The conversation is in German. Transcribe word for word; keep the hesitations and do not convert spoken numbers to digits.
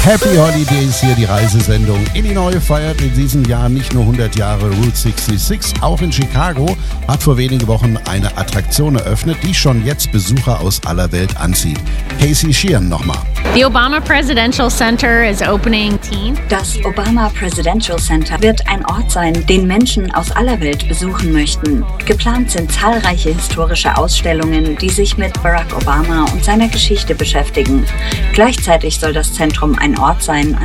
Happy Holidays, hier die Reisesendung. Illinois feiert in diesem Jahr nicht nur hundert Jahre Route sechsundsechzig, auch in Chicago hat vor wenigen Wochen eine Attraktion eröffnet, die schon jetzt Besucher aus aller Welt anzieht. Casey Sheehan nochmal. The Obama Presidential Center is opening teen. Das Obama Presidential Center wird ein Ort sein, den Menschen aus aller Welt besuchen möchten. Geplant sind zahlreiche historische Ausstellungen, die sich mit Barack Obama und seiner Geschichte beschäftigen. Gleichzeitig soll das Zentrum ein Ort sein,